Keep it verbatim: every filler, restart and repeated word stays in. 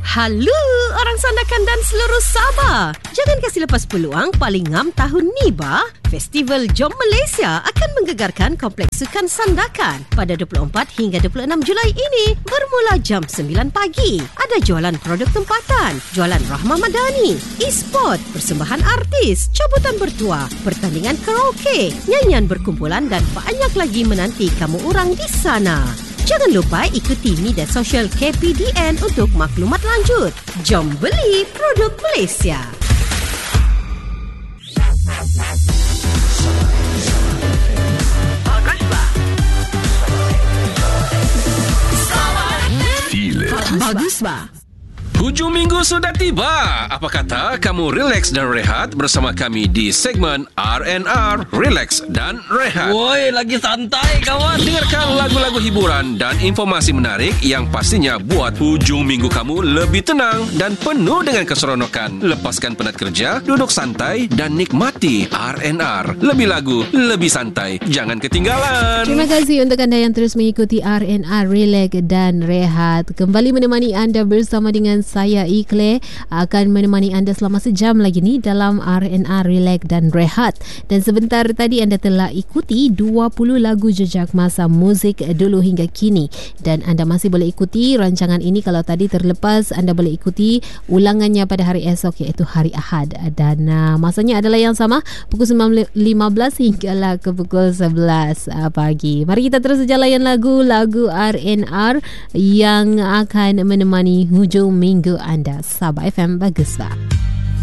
Halo orang Sandakan dan seluruh Sabah. Jangan kasih lepas peluang paling ngam tahun ni bah. Festival Jom Malaysia akan menggegarkan Kompleks Sukan Sandakan pada dua puluh empat hingga dua puluh enam Julai ini bermula jam sembilan pagi. Ada jualan produk tempatan, jualan Rahmah Madani, e-sport, persembahan artis, cabutan bertuah, pertandingan karaoke, nyanyian berkumpulan dan banyak lagi menanti kamu orang di sana. Jangan lupa ikuti media sosial K P D N untuk maklumat lanjut. Jom beli produk Malaysia. Feel it. Bagus bah. Hujung minggu sudah tiba. Apa kata kamu relax dan rehat bersama kami di segmen R and R, Relax dan Rehat. Woi, lagi santai kawan. Dengarkan lagu-lagu hiburan dan informasi menarik yang pastinya buat hujung minggu kamu lebih tenang dan penuh dengan keseronokan. Lepaskan penat kerja, duduk santai dan nikmati R and R. Lebih lagu, lebih santai. Jangan ketinggalan. Terima kasih untuk anda yang terus mengikuti R and R, Relax dan Rehat. Kembali menemani anda bersama dengan saya Ikle, akan menemani anda selama sejam lagi ni dalam R and R, Relax dan Rehat. Dan sebentar tadi anda telah ikuti dua puluh lagu jejak masa muzik dulu hingga kini. Dan anda masih boleh ikuti rancangan ini. Kalau tadi terlepas, anda boleh ikuti ulangannya pada hari esok, iaitu hari Ahad. Dan uh, masanya adalah yang sama, pukul sembilan lima belas hinggalah ke pukul sebelas uh, pagi. Mari kita terus saja layan lagu-lagu R and R yang akan menemani hujung minggu anda. Sabah F M, bagus bah.